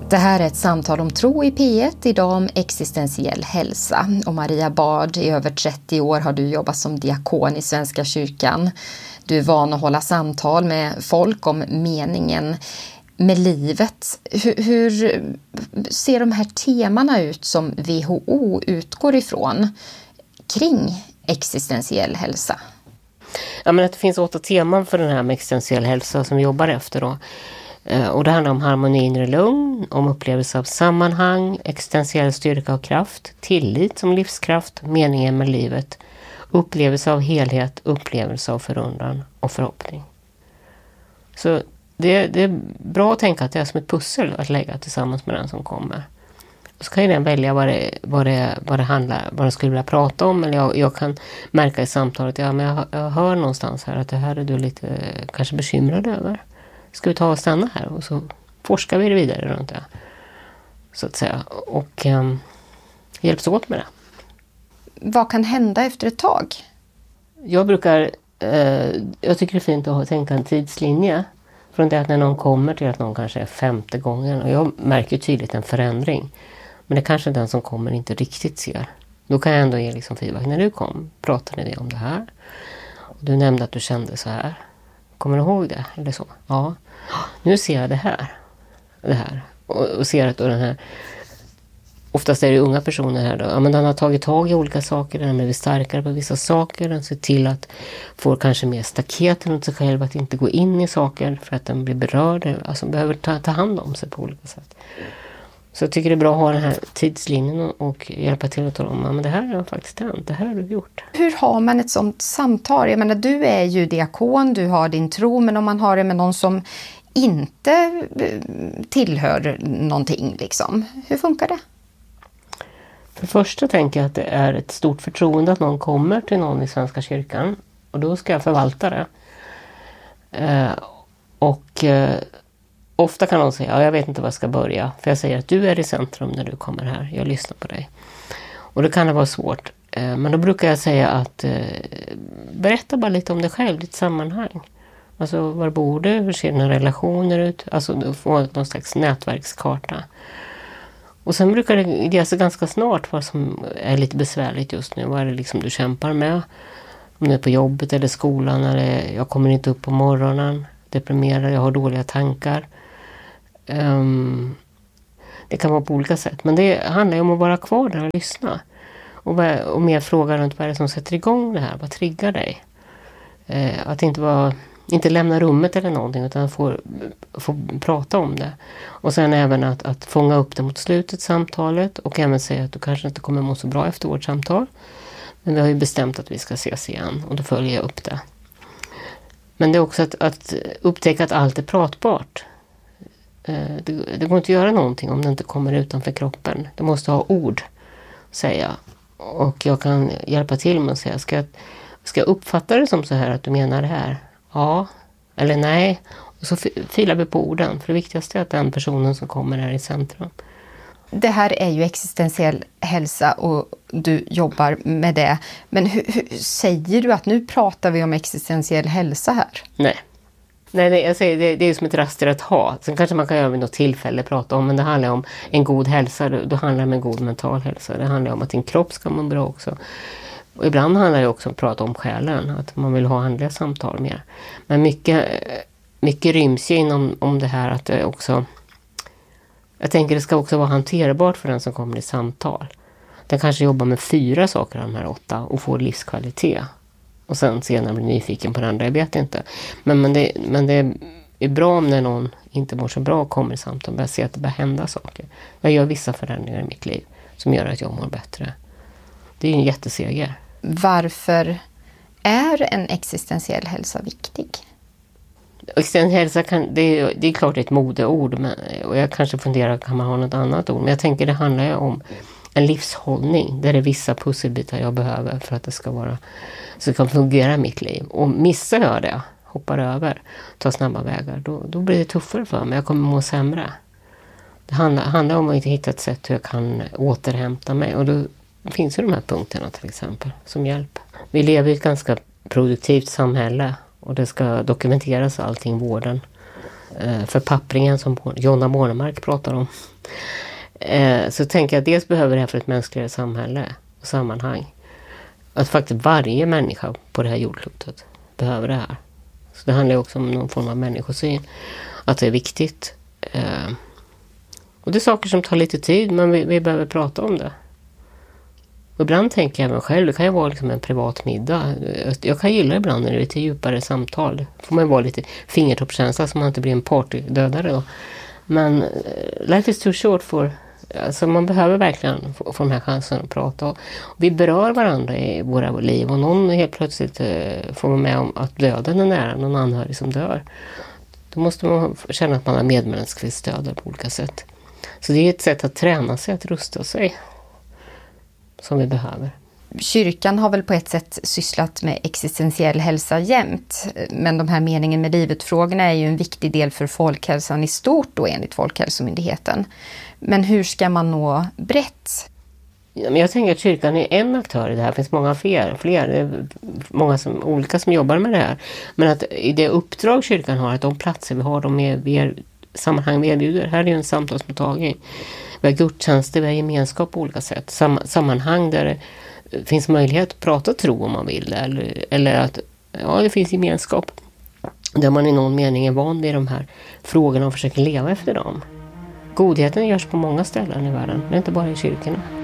Det här är ett samtal om tro i P1, idag om existentiell hälsa. Och Maria Bard, i över 30 år har du jobbat som diakon i Svenska kyrkan. Du är van att hålla samtal med folk om meningen med livet. Hur ser de här temana ut som WHO utgår ifrån kring existentiell hälsa? Ja, men att det finns 8 teman för den här med existentiell hälsa som vi jobbar efter då. Och det handlar om harmoni, inre lugn, om upplevelse av sammanhang, existentiell styrka och kraft, tillit som livskraft, meningen med livet, upplevelse av helhet, upplevelse av förundran och förhoppning. Så det är bra att tänka att det är som ett pussel att lägga tillsammans med den som kommer. Så kan ju den välja vad det handlar, vad den skulle vilja prata om. Eller jag kan märka i samtalet, ja, men jag hör någonstans här att det här är du lite kanske bekymrad över. Ska vi ta och stanna här och så forskar vi det vidare runt det. Så att säga. Och hjälps åt med det. Vad kan hända efter ett tag? Jag tycker det är fint att tänka en tidslinje. Från det att när någon kommer till att någon kanske är 5:e gången. Och jag märker tydligt en förändring. Men det kanske den som kommer inte riktigt ser. Då kan jag ändå ge liksom feedback. När du kom pratade ni om det här. Och du nämnde att du kände så här. Kommer du ihåg det? Eller så? Ja. Nu ser jag det här. Och ser att då den här, oftast är det unga personer här då, ja, men den har tagit tag i olika saker, den har blivit starkare på vissa saker, den ser till att få kanske mer staket runt sig själv, att inte gå in i saker för att den blir berörd, alltså behöver ta hand om sig på olika sätt. Så jag tycker det är bra att ha den här tidslinjen och hjälpa till att tala om, ja, men det här har faktiskt hänt, det här har du gjort. Hur har man ett sånt samtal? Jag menar, du är ju diakon, du har din tro, men om man har det med någon som inte tillhör någonting, liksom. Hur funkar det? För det första tänker jag att det är ett stort förtroende att någon kommer till någon i Svenska kyrkan. Och då ska jag förvalta det. Ofta kan någon säga, ja, jag vet inte var jag ska börja. För jag säger att du är i centrum när du kommer här. Jag lyssnar på dig. Och det kan det vara svårt. Men då brukar jag säga att berätta bara lite om dig själv, ditt sammanhang. Alltså, var bor du? Hur ser dina relationer ut? Alltså, du får någon slags nätverkskarta. Och sen brukar det ge sig ganska snart vad som är lite besvärligt just nu. Vad är det liksom du kämpar med? Om du är på jobbet eller skolan. Eller jag kommer inte upp på morgonen. Deprimerad, jag har dåliga tankar. Det kan vara på olika sätt. Men det handlar ju om att vara kvar där och lyssna. Och mer fråga runt vad är det som sätter igång det här? Vad triggar dig? Att inte lämna rummet eller någonting, utan få prata om det. Och sen även att fånga upp det mot slutet samtalet och även säga att du kanske inte kommer må så bra efter vårt samtal. Men vi har ju bestämt att vi ska ses igen och då följer jag upp det. Men det är också att upptäcka att allt är pratbart. Det går inte att göra någonting om det inte kommer utanför kroppen. Du måste ha ord, säga. Och jag kan hjälpa till med att säga, ska jag uppfatta det som så här att du menar det här? Ja, eller nej. Och så filar vi på orden. För det viktigaste är att den personen som kommer är i centrum. Det här är ju existentiell hälsa och du jobbar med det. Men hur säger du att nu pratar vi om existentiell hälsa här? Nej, jag säger det är som ett raster att ha. Sen kanske man kan göra vid något tillfälle prata om, men det handlar om en god hälsa. Då handlar det om en god mental hälsa. Det handlar om att din kropp ska må bra också. Och ibland handlar det också om att prata om själen, att man vill ha andliga samtal mer. Men mycket ryms ju inom om det här att det också, jag tänker det ska också vara hanterbart för den som kommer i samtal. Den kanske jobbar med 4 saker av de här 8 och får livskvalitet. Och sen senare blir nyfiken på den andra, jag vet inte. Men det är bra om när någon inte mår så bra och kommer i samtal och börjar se att det börjar hända saker. Jag gör vissa förändringar i mitt liv som gör att jag mår bättre. Det är ju en jätteseger. Varför är en existentiell hälsa viktig? Existentiell hälsa det är klart det är ett modeord, och jag kanske funderar, kan man ha något annat ord? Men jag tänker det handlar ju om en livshållning. Där det är vissa pusselbitar jag behöver för att det ska kan fungera i mitt liv. Och missar jag det, hoppar över, tar snabba vägar, då blir det tuffare för mig. Jag kommer må sämre. Det handlar om att hitta ett sätt hur jag kan återhämta mig. Och då finns ju de här punkterna till exempel som hjälp. Vi lever i ett ganska produktivt samhälle och det ska dokumenteras allting, vården. förpappringen som Jonna Bornemark pratar om. Så tänker jag att dels behöver det här för ett mänskligare samhälle och sammanhang. Att faktiskt varje människa på det här jordklotet behöver det här. Så det handlar också om någon form av människosyn. Att det är viktigt. Och det är saker som tar lite tid, men vi behöver prata om det. Och ibland tänker jag mig själv, det kan ju vara liksom en privat middag. Jag kan gilla ibland när det är lite djupare samtal. Då får man vara lite fingertoppskänsla så man inte blir en partydödare då. Men life is too short for... Alltså man behöver verkligen få den här chansen att prata. Och vi berör varandra i våra liv och någon helt plötsligt får vara med om att döden är nära, någon anhörig som dör. Då måste man känna att man har medmänskligt stöd på olika sätt. Så det är ett sätt att träna sig, att rusta sig som vi behöver. Kyrkan har väl på ett sätt sysslat med existentiell hälsa jämt. Men de här meningen med livet-frågorna är ju en viktig del för folkhälsan i stort då enligt Folkhälsomyndigheten. Men hur ska man nå brett? Ja, men jag tänker att kyrkan är en aktör i det här. Det finns många fler. Det är många olika som jobbar med det här. Men att i det uppdrag kyrkan har, att de platser vi har, sammanhang vi erbjuder. Här är ju en samtalsmottagning. Vi har gudstjänster, vi har gemenskap på olika sätt. Sammanhang där det finns möjlighet att prata tro om man vill. Eller att det finns gemenskap. Där man i någon mening är van vid de här frågorna och försöker leva efter dem. Godheten görs på många ställen i världen. Det är inte bara i kyrkorna.